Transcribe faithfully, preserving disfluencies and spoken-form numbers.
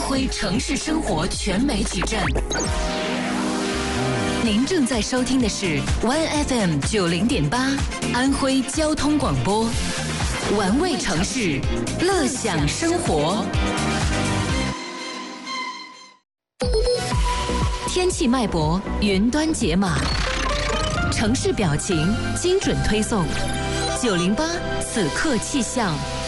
徽城市生活全媒体站。您正在收听的是 One F M 九零点八安徽交通广播，玩味城市，乐享生活。天气脉搏，云端解码，城市表情，精准推送。九零八此刻气象。